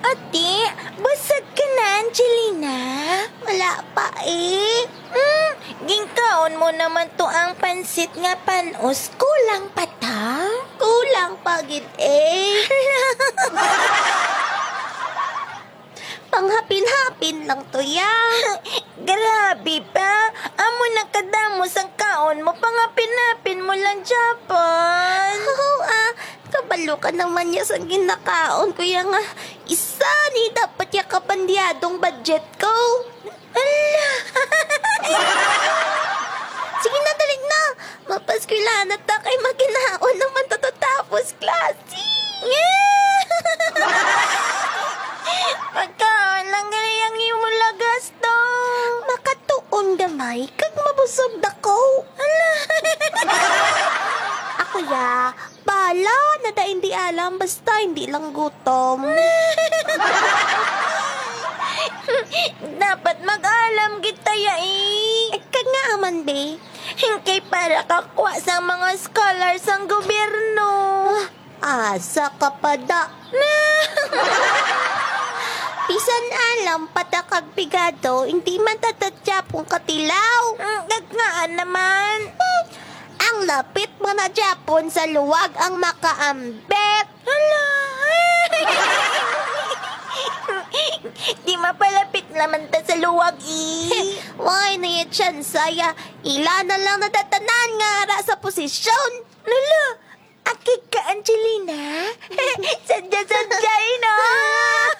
Ate, busog ka na, Angelina? Wala pa eh. Gingkaon mo naman to ang pansit nga panos. Kulang pa ta? Kulang pagid eh. Panghapin-hapin lang to ya. Grabe pa. Amo nakadamos ang kaon mo. Pangapin-apin mo lang, Japan. Oo kabalo ka naman ya sa ginakaon ko ya nga. Isa ni dapat ya kapandyadong budget ko. Ala. Sige na, dali na. Mapaskwila na ta kay maginaon naman tatatapos klase. Pagkaan lang ganyan yung mula gasto. Makatuon gamay kag mabusog na ko. Ako ya, bala na da hindi alam basta hindi lang gutom. Dapat mag-alam kita ya eh. Kag nga aman be. Hingkay para kakwa sa mga scholars ang gobyerno. Asa ka pa da. Pisan alam patakag pigado, hindi man tatatyapong katilaw. Nagkaan naman. Ang lapit mo na Japon sa luwag ang makaambet. Hala. Di mapalapit naman ta sa luwag eh. Why na yung chansaya? Ila na lang natatanan nga ara sa posisyon. Lala, akik ka Angelina. Sadya-sadya no.